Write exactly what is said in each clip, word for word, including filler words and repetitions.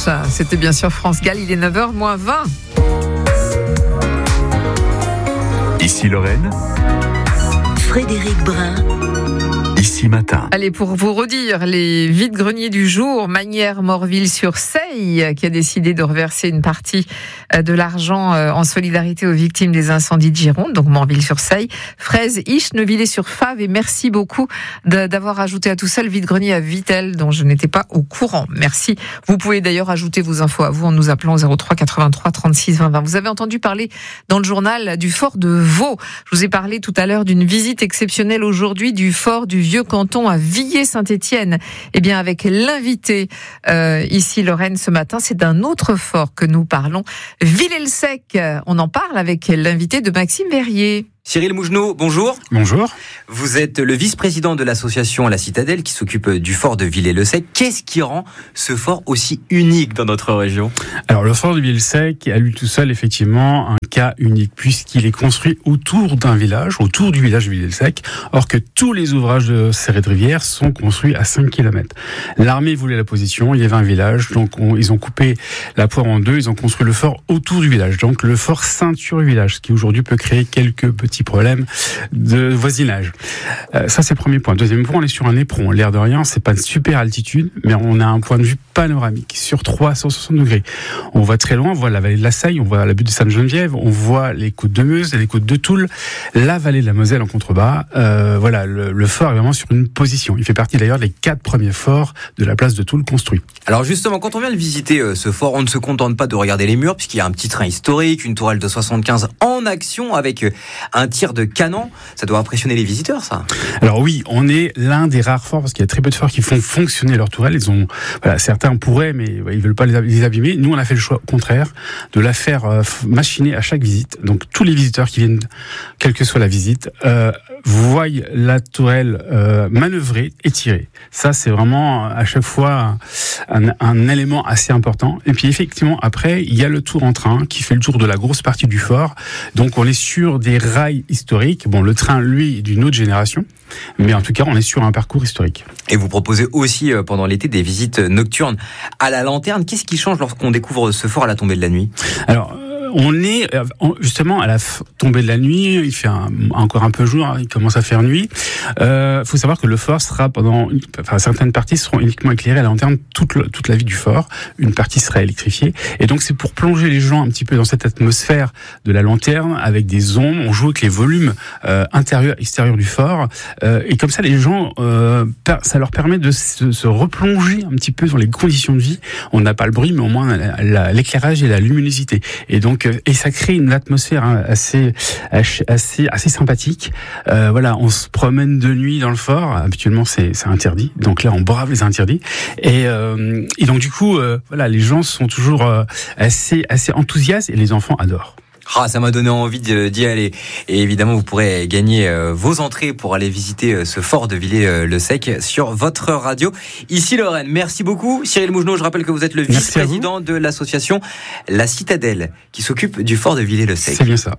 dimanche. C'était bien sûr France Gall, il est neuf heures moins vingt. Ici Lorraine, Frédéric Brun. Ici Matin. Allez, pour vous redire les vides-greniers du jour, Magnières Morville-sur-Seille qui a décidé de reverser une partie de l'argent en solidarité aux victimes des incendies de Gironde, donc Morville-sur-Seille, Fraise, Iche, Neuvillers-sur-Fave, et merci beaucoup de, d'avoir ajouté à tout ça le vide-grenier à Vittel dont je n'étais pas au courant. Merci. Vous pouvez d'ailleurs ajouter vos infos à vous en nous appelant au zéro trois quatre-vingt-trois trente-six vingt vingt. Vous avez entendu parler dans le journal du fort de Vaux. Je vous ai parlé tout à l'heure d'une visite exceptionnelle aujourd'hui du fort du Vieux Canton à Villers-Saint-Étienne. Eh bien, avec l'invité euh, ici Lorraine ce matin, c'est d'un autre fort que nous parlons, Villers-le-Sec. On en parle avec l'invité de Maxime Verrier. Cyril Mougenot, bonjour. Bonjour. Vous êtes le vice-président de l'association La Citadelle qui s'occupe du fort de Villers-le-Sec. Qu'est-ce qui rend ce fort aussi unique dans notre région ? Alors, le fort de Villers-le-Sec, à lui tout seul, effectivement, un cas unique, puisqu'il est construit autour d'un village, autour du village de Villers-le-Sec, or que tous les ouvrages de Serré de Rivière sont construits à cinq kilomètres. L'armée voulait la position, il y avait un village, donc on, ils ont coupé la poire en deux, ils ont construit le fort autour du village, donc le fort ceinture du village, ce qui aujourd'hui peut créer quelques petits problèmes de voisinage. Euh, ça, c'est le premier point. Deuxième point, on est sur un éperon. L'air de rien, c'est pas une super altitude, mais on a un point de vue panoramique sur trois cent soixante degrés. On voit très loin, on voit la vallée de la Seille, on voit la butte de Sainte-Geneviève, on voit les côtes de Meuse et les côtes de Toul, la vallée de la Moselle en contrebas. Euh, voilà, le, le fort est vraiment sur une position. Il fait partie d'ailleurs des quatre premiers forts de la place de Toul construits. Alors justement, quand on vient de visiter euh, ce fort, on ne se contente pas de regarder les murs, puisqu'il y a un petit train historique, une tourelle de soixante-quinze en action avec euh, un tir de canon. Ça doit impressionner les visiteurs, ça. Alors oui, on est l'un des rares forts, parce qu'il y a très peu de forts qui font fonctionner leur tourelle. Ils ont, voilà, certains pourraient, mais ouais, ils veulent pas les, les abîmer. Nous, on a fait le choix au contraire de la faire euh, machiner à chaque visite. Donc tous les visiteurs qui viennent, quelle que soit la visite, euh, voient la tourelle euh, manœuvrer et tirer. Ça, c'est vraiment à chaque fois un, un élément assez important. Et puis effectivement, après, il y a le tour en train qui fait le tour de la grosse partie du fort. Donc on est sur des rails historiques. Bon, le train, lui, est d'une autre génération, mais en tout cas, on est sur un parcours historique. Et vous proposez aussi euh, pendant l'été des visites nocturnes à la lanterne. Qu'est-ce qui change lorsqu'on découvre ce fort à la tombée de la nuit ? Alors, on est justement à la tombée de la nuit, il fait un, encore un peu jour, il commence à faire nuit. Il euh, faut savoir que le fort sera pendant, enfin certaines parties seront uniquement éclairées à la lanterne toute, le, toute la vie du fort. Une partie sera électrifiée, et donc c'est pour plonger les gens un petit peu dans cette atmosphère de la lanterne avec des ombres. On joue avec les volumes euh, intérieurs, extérieurs du fort, euh, et comme ça les gens, euh, ça leur permet de se, se replonger un petit peu dans les conditions de vie. On n'a pas le bruit, mais au moins la, la, l'éclairage et la luminosité. Et donc et ça crée une atmosphère assez assez assez sympathique. Euh, voilà, on se promène de nuit dans le fort. Habituellement, c'est c'est interdit. Donc là, on brave les interdits. Et euh, et donc du coup, euh, voilà, les gens sont toujours euh, assez assez enthousiastes et les enfants adorent. Ah, ça m'a donné envie d'y aller. Et évidemment, vous pourrez gagner vos entrées pour aller visiter ce fort de Villers-le-Sec sur votre radio. Ici Lorraine, merci beaucoup. Cyril Mougenot, je rappelle que vous êtes le vice-président de l'association La Citadelle qui s'occupe du fort de Villers-le-Sec. C'est bien ça.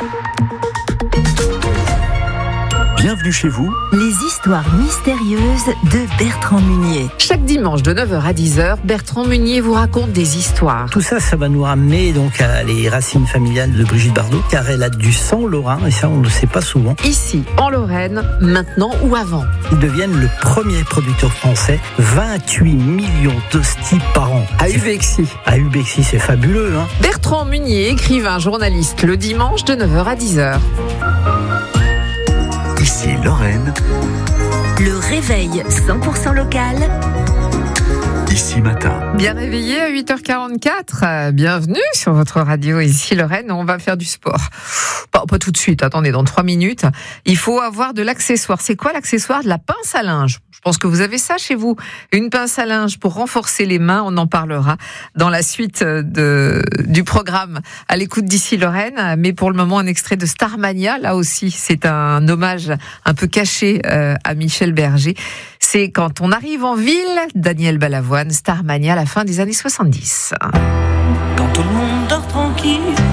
Bienvenue chez vous. Les histoires mystérieuses de Bertrand Munier. Chaque dimanche de neuf heures à dix heures, Bertrand Munier vous raconte des histoires. Tout ça, ça va nous ramener donc à les racines familiales de Brigitte Bardot, car elle a du sang lorrain, et ça on ne le sait pas souvent. Ici, en Lorraine, maintenant ou avant. Ils deviennent le premier producteur français, vingt-huit millions d'hosties par an. À Ubexy. À Ubexy, c'est fabuleux, hein. Bertrand Munier, écrivain, journaliste, le dimanche de neuf heures à dix heures. Ici Lorraine. Le réveil cent pour cent local. Ici Matin. Bien réveillé à huit heures quarante-quatre. Bienvenue sur votre radio Ici Lorraine. On va faire du sport. Bon, pas tout de suite, attendez, dans trois minutes. Il faut avoir de l'accessoire. C'est quoi l'accessoire ? De la pince à linge. Je pense que vous avez ça chez vous. Une pince à linge pour renforcer les mains. On en parlera dans la suite de, du programme à l'écoute d'Ici Lorraine. Mais pour le moment, un extrait de Starmania. Là aussi, c'est un hommage un peu caché euh, à Michel Berger. C'est quand on arrive en ville, Daniel Balavoine, Starmania à la fin des années soixante-dix. Quand tout le monde dort tranquille